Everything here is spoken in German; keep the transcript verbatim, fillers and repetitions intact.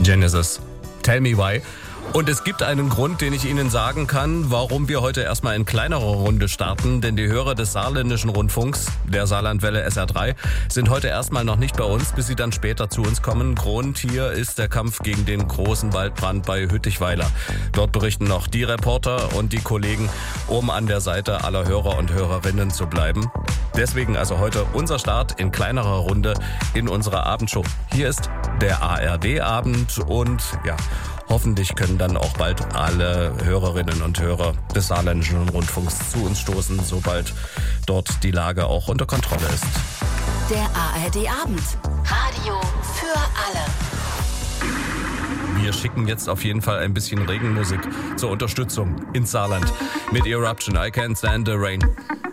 Genesis. Tell me why. Und es gibt einen Grund, den ich Ihnen sagen kann, warum wir heute erstmal in kleinerer Runde starten. Denn die Hörer des Saarländischen Rundfunks, der Saarlandwelle S R drei, sind heute erstmal noch nicht bei uns, bis sie dann später zu uns kommen. Grund hier ist der Kampf gegen den großen Waldbrand bei Hüttichweiler. Dort berichten noch die Reporter und die Kollegen, um an der Seite aller Hörer und Hörerinnen zu bleiben. Deswegen also heute unser Start in kleinerer Runde in unserer Abendshow. Hier ist der A R D-Abend und ja, hoffentlich können dann auch bald alle Hörerinnen und Hörer des Saarländischen Rundfunks zu uns stoßen, sobald dort die Lage auch unter Kontrolle ist. Der A R D-Abend. Radio für alle. Wir schicken jetzt auf jeden Fall ein bisschen Regenmusik zur Unterstützung ins Saarland mit Eruption, I Can't Stand the Rain.